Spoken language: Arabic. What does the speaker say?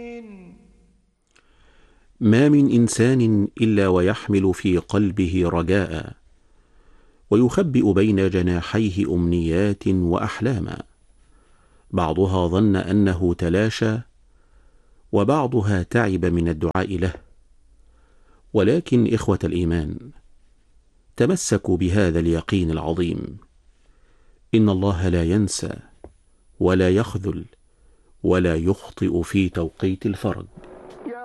ما من إنسان إلا ويحمل في قلبه رجاء، ويخبئ بين جناحيه أمنيات وأحلاما، بعضها ظن أنه تلاشى، وبعضها تعب من الدعاء له. ولكن إخوة الإيمان، تمسكوا بهذا اليقين العظيم: إن الله لا ينسى ولا يخذل ولا يخطئ في توقيت الفرج.